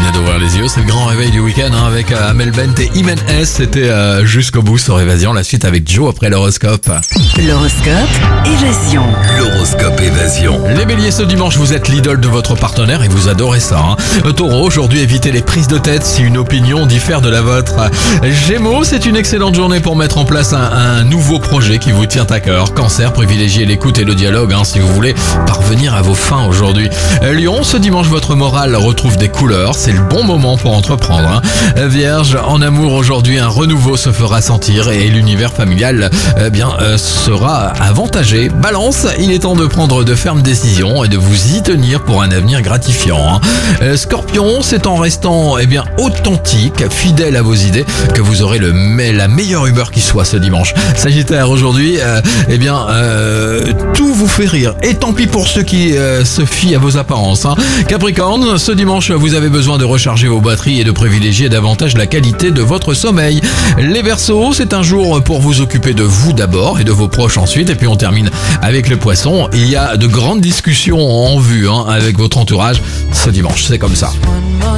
venez d'ouvrir les yeux, c'est le grand réveil du week-end avec Amel Bent et Imen S. C'était jusqu'au bout sur Évasion. La suite avec Joe après l'horoscope. L'horoscope Évasion. L'horoscope Évasion. Les béliers, ce dimanche, vous êtes l'idole de votre partenaire et vous adorez ça. Taureau, aujourd'hui, évitez les prises de tête si une opinion diffère de la vôtre. Gémeaux, c'est une excellente journée pour mettre en place un nouveau projet qui vous tient à cœur. Cancer, privilégiez l'écoute et le dialogue si vous voulez parvenir à vos fins aujourd'hui. Lion, ce dimanche, votre morale retrouve des couleurs. C'est le bon moment pour entreprendre. Vierge, en amour, aujourd'hui, un renouveau se fera sentir et l'univers familial sera avantagé. Balance, il est temps de prendre de fermes décisions et de vous y tenir pour un avenir gratifiant. Scorpion, c'est en restant authentique, fidèle à vos idées que vous aurez la meilleure humeur qui soit ce dimanche. Sagittaire, aujourd'hui, tout vous fait rire. Et tant pis pour ceux qui se fient à vos apparences. Capricorne, ce dimanche, vous avez besoin de recharger vos batteries et de privilégier davantage la qualité de votre sommeil. Les Verseaux, c'est un jour pour vous occuper de vous d'abord et de vos proches ensuite. Et puis on termine avec le Poisson. Il y a de grandes discussions en vue avec votre entourage ce dimanche. C'est comme ça.